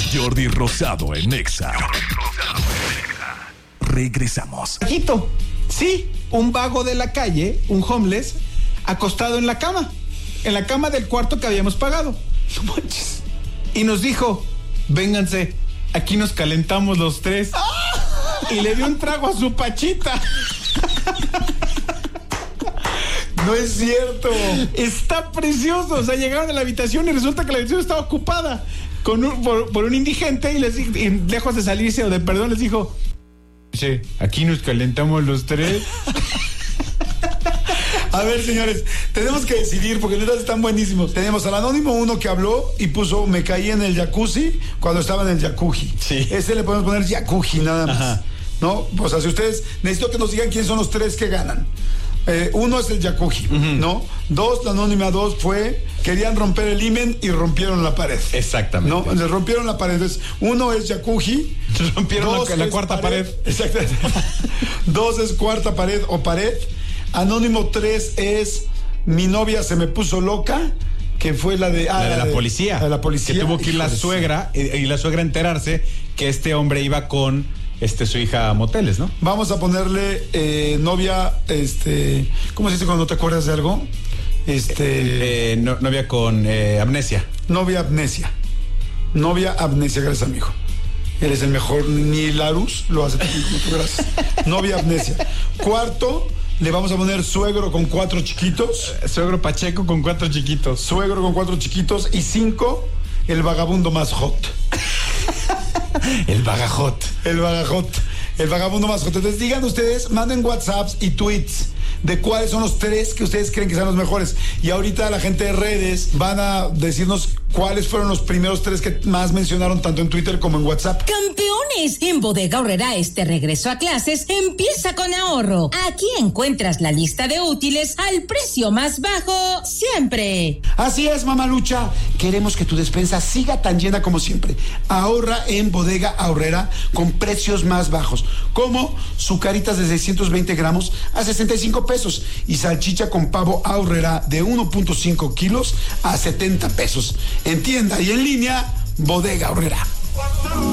Jordi Rosado en Exa. Regresamos. Sí, un vago de la calle, un homeless, acostado en la cama del cuarto que habíamos pagado. No manches. Y nos dijo, vénganse, aquí nos calentamos los tres. Y le dio un trago a su pachita. No es cierto. Está precioso. O sea, llegaron a la habitación y resulta que la habitación estaba ocupada por un indigente y lejos de salirse o de perdón les dijo, sí, aquí nos calentamos los tres. A ver, señores, tenemos que decidir porque neta están buenísimos. Tenemos al Anónimo 1 que habló y puso, me caí en el jacuzzi cuando estaba en el jacuzzi. Sí. Ese le podemos poner jacuzzi nada más. Ajá. ¿No? O sea, si ustedes, necesito que nos digan quién son los tres que ganan. Uno es el jacuzzi, ¿no? Dos, la Anónima 2 fue, querían romper el himen y rompieron la pared. Exactamente. ¿No? Les rompieron la pared. Entonces, uno es jacuzzi. Rompieron la cuarta pared. Exactamente. 2 es cuarta pared o pared. Anónimo 3 es mi novia se me puso loca, que fue la de la policía. La de la policía. Que tuvo que ir la suegra y la suegra enterarse que este hombre iba con su hija a moteles, ¿no? Vamos a ponerle novia, ¿cómo se dice cuando no te acuerdas de algo? Novia con amnesia. Novia amnesia. Novia amnesia, gracias, amigo. Eres el mejor, ni Larus lo hace como tú, gracias. Novia amnesia. Cuarto, le vamos a poner suegro con 4 chiquitos. Suegro Pacheco con 4 chiquitos. Suegro con 4 chiquitos. Y 5, el vagabundo más hot. El vagajot. El vagabundo más hot. Entonces digan ustedes, manden WhatsApps y tweets de cuáles son los 3 que ustedes creen que sean los mejores. Y ahorita la gente de redes van a decirnos cuáles fueron los primeros 3 que más mencionaron tanto en Twitter como en WhatsApp. Campeones, en Bodega Aurrera regreso a clases empieza con ahorro. Aquí encuentras la lista de útiles al precio más bajo siempre. Así es, mamalucha. Queremos que tu despensa siga tan llena como siempre. Ahorra en Bodega Aurrera con precios más bajos, como sucaritas de 620 gramos a 65 pesos y salchicha con pavo Aurrera de 1.5 kilos a 70 pesos. En tienda y en línea, Bodega Aurrera.